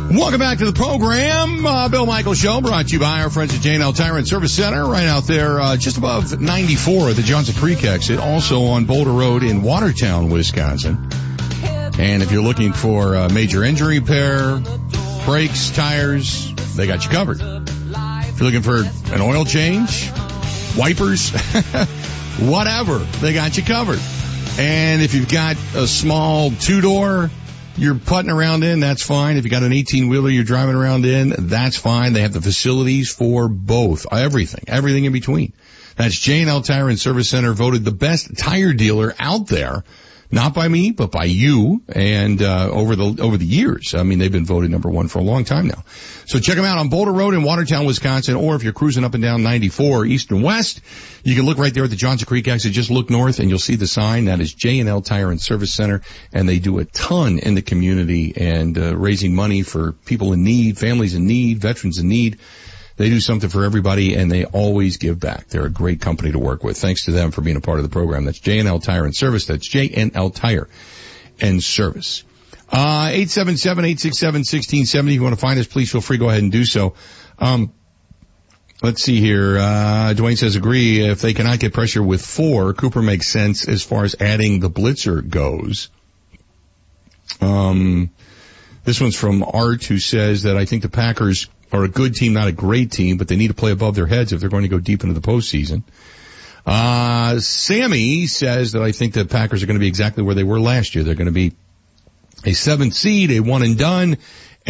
Welcome back to the program. Bill Michaels Show, brought to you by our friends at J&L Tire and Service Center, right out there just above 94 at the Johnson Creek exit, also on Boulder Road in Watertown, Wisconsin. And if you're looking for major injury repair, brakes, tires, they got you covered. If you're looking for an oil change, wipers, whatever, they got you covered. And if you've got a small two-door you're putting around in, that's fine. If you got an 18-wheeler you're driving around in, that's fine. They have the facilities for both. Everything in between. That's J&L Tire and Service Center, voted the best tire dealer out there. Not by me, but by you, and over the years. I mean, they've been voted number one for a long time now. So check them out on Boulder Road in Watertown, Wisconsin, or if you're cruising up and down 94 east and west, you can look right there at the Johnson Creek exit. Just look north and you'll see the sign. That is J&L Tire and Service Center, and they do a ton in the community and raising money for people in need, families in need, veterans in need. They do something for everybody, and they always give back. They're a great company to work with. Thanks to them for being a part of the program. That's J&L Tire and Service. That's J&L Tire and Service. 877-867-1670. If you want to find us, please feel free. Go ahead and do so. Let's see here. Dwayne says, agree. If they cannot get pressure with 4, Cooper makes sense as far as adding the blitzer goes. This one's from Art, who says that I think the Packers are a good team, not a great team, but they need to play above their heads if they're going to go deep into the postseason. Sammy says that I think the Packers are going to be exactly where they were last year. They're going to be a 7th seed, a one and done,